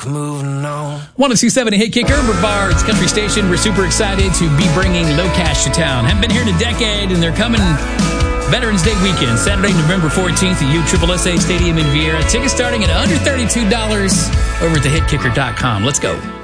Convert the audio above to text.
moving on. 102.7 Hit Kicker, Brevard's country station. We're super excited to be bringing Low Cash to town. Haven't been here in a decade, and they're coming Veterans Day weekend, Saturday, November 14th at USSSA Stadium in Vieira. Tickets starting at under $32 over at thehitkicker.com. Let's go.